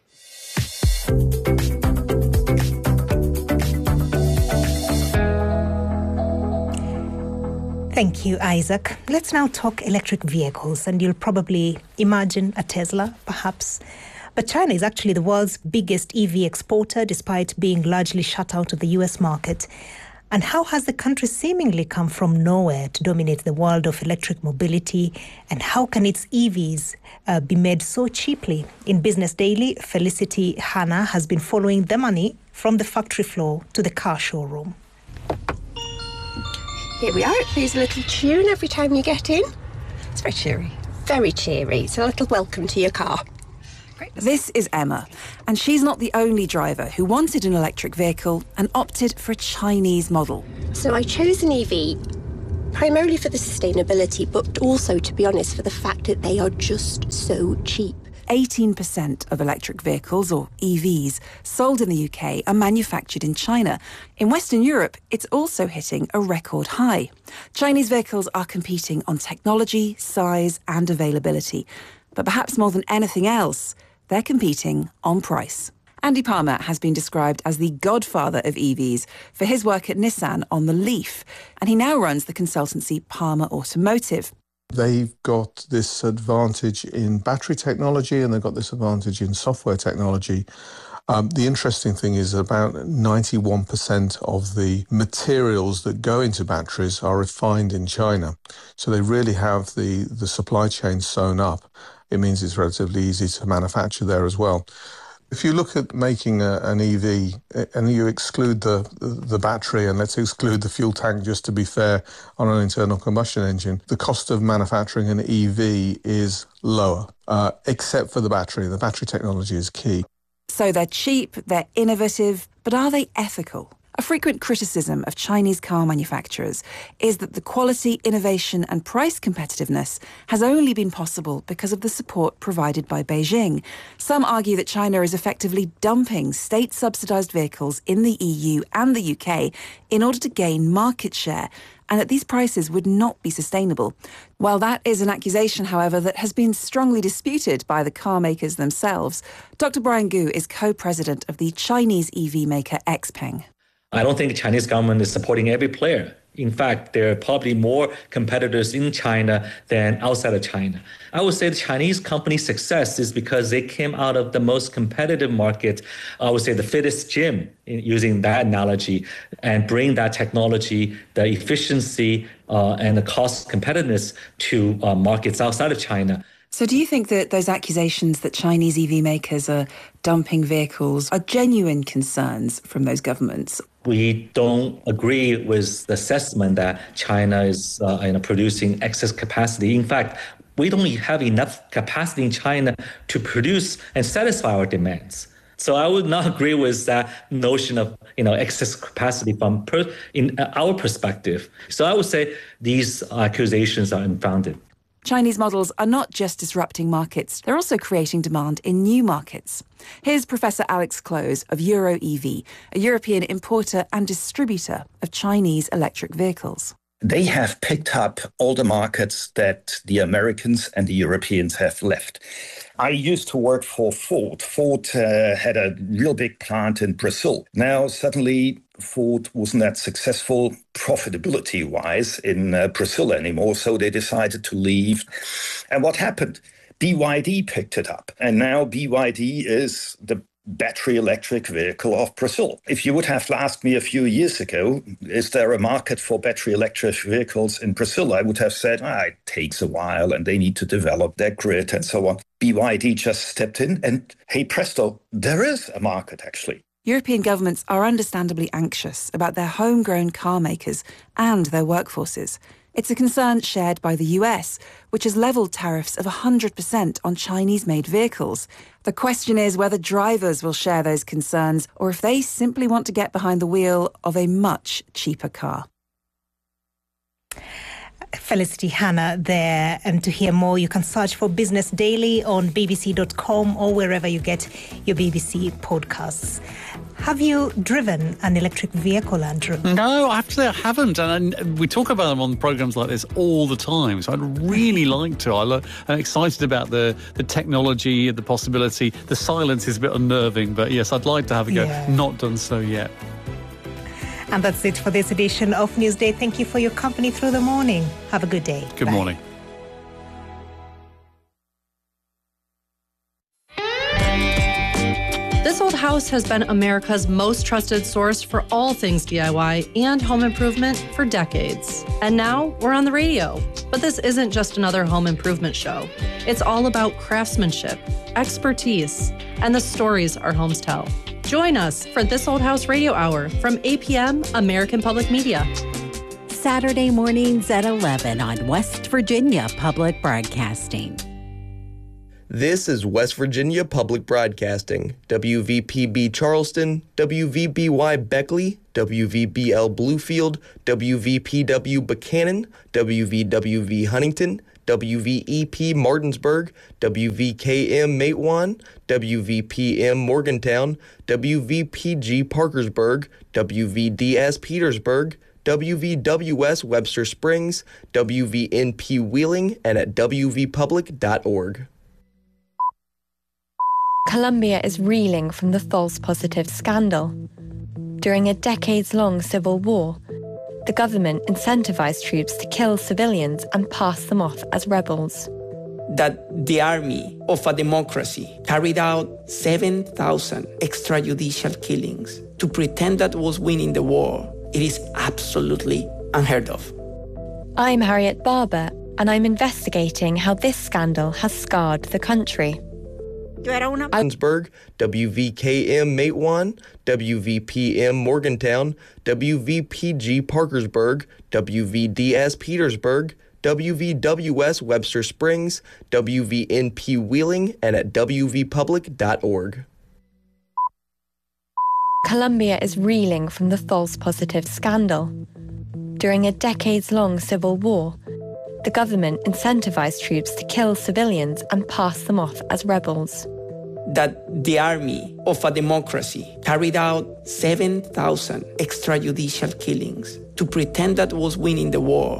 Thank you, Isaac. Let's now talk electric vehicles, and you'll probably imagine a Tesla, perhaps. But China is actually the world's biggest E V exporter, despite being largely shut out of the U S market. And how has the country seemingly come from nowhere to dominate the world of electric mobility? And how can its E Vs uh, be made so cheaply? In Business Daily, Felicity Hanna has been following the money from the factory floor to the car showroom. Here we are. It plays a little tune every time you get in. It's very cheery. Very cheery. It's a little welcome to your car. This is Emma, and she's not the only driver who wanted an electric vehicle and opted for a Chinese model. So I chose an E V primarily for the sustainability, but also, to be honest, for the fact that they are just so cheap. eighteen percent of electric vehicles, or E Vs, sold in the U K are manufactured in China. In Western Europe, it's also hitting a record high. Chinese vehicles are competing on technology, size and availability. But perhaps more than anything else, they're competing on price. Andy Palmer has been described as the godfather of E Vs for his work at Nissan on the Leaf, and he now runs the consultancy Palmer Automotive. They've got this advantage in battery technology and they've got this advantage in software technology. Um, the interesting thing is about ninety-one percent of the materials that go into batteries are refined in China. So they really have the, the supply chain sewn up. It means it's relatively easy to manufacture there as well. If you look at making a, an E V and you exclude the, the battery, and let's exclude the fuel tank just to be fair on an internal combustion engine, the cost of manufacturing an E V is lower, uh, except for the battery. The battery technology is key. So they're cheap, they're innovative, but are they ethical? A frequent criticism of Chinese car manufacturers is that the quality, innovation and price competitiveness has only been possible because of the support provided by Beijing. Some argue that China is effectively dumping state-subsidised vehicles in the E U and the U K in order to gain market share, and that these prices would not be sustainable. While that is an accusation, however, that has been strongly disputed by the car makers themselves, Doctor Brian Gu is co-president of the Chinese E V maker Xpeng. I don't think the Chinese government is supporting every player. In fact, there are probably more competitors in China than outside of China. I would say the Chinese company's success is because they came out of the most competitive market, I would say the fittest gym, using that analogy, and bring that technology, the efficiency uh, and the cost competitiveness to uh, markets outside of China. So do you think that those accusations that Chinese E V makers are dumping vehicles are genuine concerns from those governments? We don't agree with the assessment that China is uh, you know, producing excess capacity. In fact, we don't have enough capacity in China to produce and satisfy our demands. So I would not agree with that notion of you know excess capacity from per, in our perspective. So I would say these accusations are unfounded. Chinese models are not just disrupting markets, they're also creating demand in new markets. Here's Professor Alex Close of Euro E V, a European importer and distributor of Chinese electric vehicles. They have picked up all the markets that the Americans and the Europeans have left. I used to work for Ford. Ford uh, had a real big plant in Brazil. Now, suddenly, Ford wasn't that successful profitability-wise in uh, Brazil anymore, so they decided to leave. And what happened? B Y D picked it up, and now B Y D is the battery electric vehicle of Brazil. If you would have asked me a few years ago, is there a market for battery electric vehicles in Brazil? I would have said, ah, it takes a while and they need to develop their grid and so on. B Y D just stepped in and, hey presto, there is a market actually. European governments are understandably anxious about their homegrown car makers and their workforces. It's a concern shared by the U S, which has levelled tariffs of one hundred percent on Chinese-made vehicles. The question is whether drivers will share those concerns or if they simply want to get behind the wheel of a much cheaper car. Felicity Hanna there. And to hear more, you can search for Business Daily on b b c dot com or wherever you get your B B C podcasts. Have you driven an electric vehicle, Andrew? No, I have to say I haven't. And I, we talk about them on programmes like this all the time. So I'd really like to. I lo- I'm excited about the, the technology, the possibility. The silence is a bit unnerving. But yes, I'd like to have a go. Yeah. Not done so yet. And that's it for this edition of Newsday. Thank you for your company through the morning. Have a good day. Good Bye. morning. This Old House has been America's most trusted source for all things D I Y and home improvement for decades. And now we're on the radio. But this isn't just another home improvement show. It's all about craftsmanship, expertise, and the stories our homes tell. Join us for This Old House Radio Hour from eight p.m. American Public Media. Saturday mornings at eleven on West Virginia Public Broadcasting. This is West Virginia Public Broadcasting, W V P B Charleston, W V B Y Beckley, W V B L Bluefield, W V P W Buchanan, W V W V Huntington, W V E P Martinsburg, W V K M Matewan, W V P M Morgantown, W V P G Parkersburg, W V D S Petersburg, W V W S Webster Springs, W V N P Wheeling, and at w v public dot org. Colombia is reeling from the false positive scandal. During a decades-long civil war, the government incentivized troops to kill civilians and pass them off as rebels. That the army of a democracy carried out seven thousand extrajudicial killings to pretend that was winning the war, it is absolutely unheard of. I'm Harriet Barber, and I'm investigating how this scandal has scarred the country. Martinsburg, W V K M Matewan, W V P M Morgantown, W V P G Parkersburg, W V D S Petersburg, W V W S Webster Springs, W V N P Wheeling, and at w v public dot org. Colombia is reeling from the false positive scandal. During a decades-long civil war, the government incentivized troops to kill civilians and pass them off as rebels. That the army of a democracy carried out seven thousand extrajudicial killings to pretend that was winning the war,